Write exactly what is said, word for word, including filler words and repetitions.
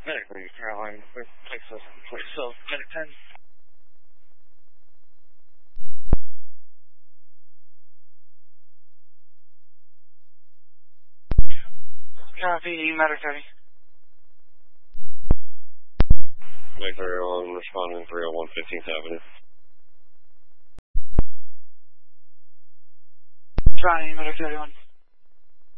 Medic three, Caroline, quick, place us, place so, Medic ten. Copy, Medic thirty. Medic thirty-one, responding three oh one fifteenth Avenue. Johnny, Medic thirty-one.